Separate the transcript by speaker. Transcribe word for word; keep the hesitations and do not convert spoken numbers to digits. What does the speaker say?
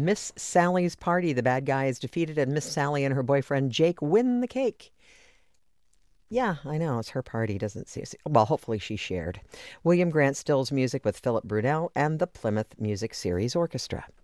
Speaker 1: Miss Sally's Party. The bad guy is defeated, and Miss Sally and her boyfriend Jake win the cake. Yeah, I know. It's her party. Doesn't see. Well, hopefully she shared. William Grant Stills music with Philip Brunel and the Plymouth Music Series Orchestra.